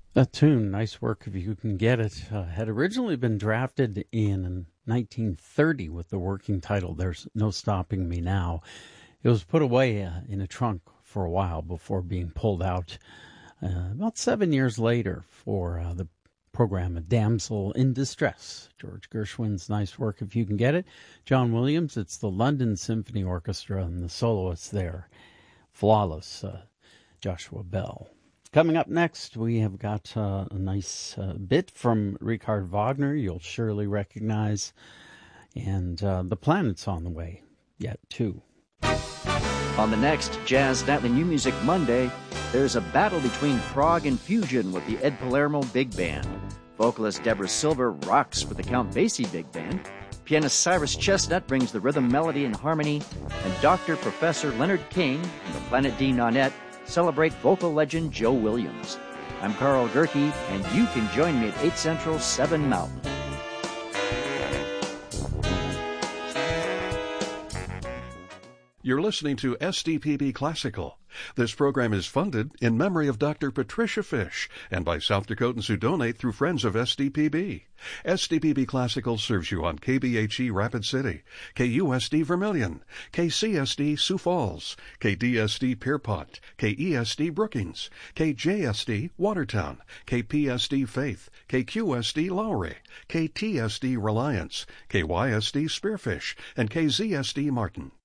That tune, Nice Work If You Can Get It, had originally been drafted in 1930 with the working title, There's No Stopping Me Now. It was put away in a trunk for a while before being pulled out about 7 years later for the program A Damsel in Distress. George Gershwin's Nice Work If You Can Get It. John Williams, it's the London Symphony Orchestra and the soloists there. Flawless, Joshua Bell. Coming up next, we have got a nice bit from Richard Wagner you'll surely recognize, and The Planet's on the way yet, too. On the next Jazz Nightly New Music Monday, there's a battle between prog and fusion with the Ed Palermo Big Band. Vocalist Deborah Silver rocks with the Count Basie Big Band. Pianist Cyrus Chestnut brings the rhythm, melody, and harmony. And Dr. Professor Leonard King and the Planet D Nonette celebrate vocal legend Joe Williams. I'm Carl Gerke, and you can join me at 8 Central, 7 Mountain. You're listening to SDPB Classical. This program is funded in memory of Dr. Patricia Fish and by South Dakotans who donate through Friends of SDPB. SDPB Classical serves you on KBHE Rapid City, KUSD Vermilion, KCSD Sioux Falls, KDSD Pierpont, KESD Brookings, KJSD Watertown, KPSD Faith, KQSD Lowry, KTSD Reliance, KYSD Spearfish, and KZSD Martin.